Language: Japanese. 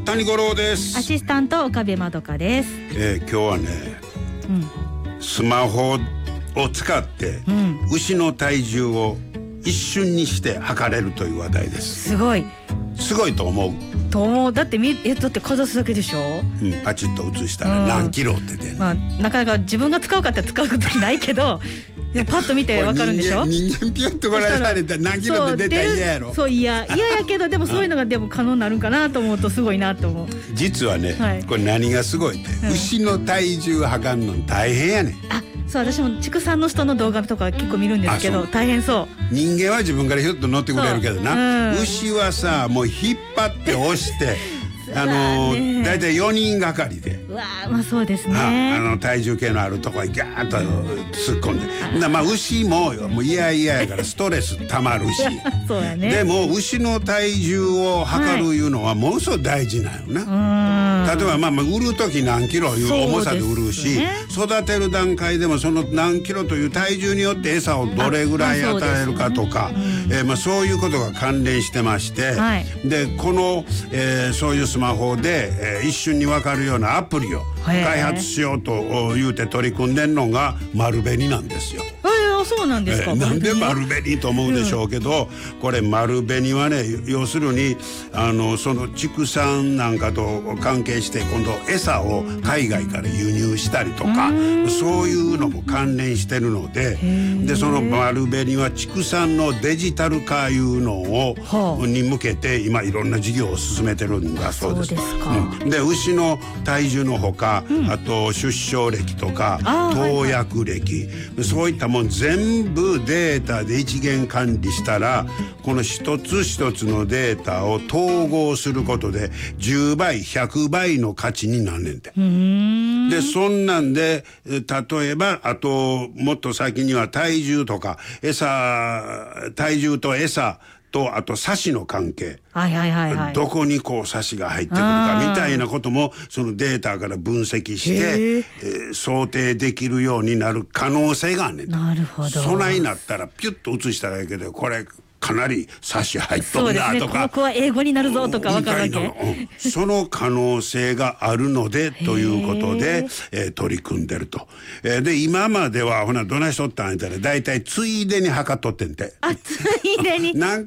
谷五郎です。 アシスタント岡部まどかです。 今日はね、スマホを使って、牛の体重を一瞬にして測れるという話題です。 すごいと思う。 だってだってかざすだけでしょ。 パチッと映したら何キロって出る。 なかなか自分が使うかって使う時ないけどでもパッと見てわかるんでしょ。 人間ピュッとこられたら何キロって出たら嫌やろ。 そう嫌やけどでもそういうのがでも可能になるんかなと思うとすごいなと思う。 実はね、これ何がすごいって、牛の体重測るの大変やねん。 そう私も畜産の人の動画とか結構見るんですけど大変そう。 人間は自分からひょっと乗ってくれるけどな、牛はさもう引っ張って押してだいたい4人がかりでそうですね。 体重計のあるとこにガーッと突っ込んで、牛も嫌やからストレスたまるしそうやね。 でも牛の体重を測るいうのはものすごい大事なんよな。例えば売る時何キロいう重さで売るし、育てる段階でもその何キロという体重によって餌をどれぐらい与えるかとか、そういうことが関連してまして、でこの、そういうスマホで、一瞬に分かるようなアプリを開発しようと言うて取り組んでんのが丸紅なんですよ。 そうなんですか。 なんで丸紅と思うでしょうけど、これ丸紅はね要するにその畜産なんかと関係して今度餌を海外から輸入したりとかそういうのも関連してるので、その丸紅は畜産のデジタル化いうのに向けて今いろんな事業を進めてるんだそうです。で牛の体重のほか、あと出生歴とか投薬歴、そういったもん全部データで一元管理したら、この一つ一つのデータを統合することで10倍100倍の価値になんねんて。でそんなんで例えばあともっと先には体重とか体重と餌とあとサシの関係、どこにこうサシが入ってくるかみたいなこともそのデータから分析して、想定できるようになる可能性があんねん。 なるほど。 そないなったらピュッと写したらいいけど、これかなりサシ入っとんなとか、 この子は英語になるぞとか分かるわけ。 その可能性があるのでということで、取り組んでると。で今まではどないしとったんやったらだいたいついでに測っとってんて。 ついでに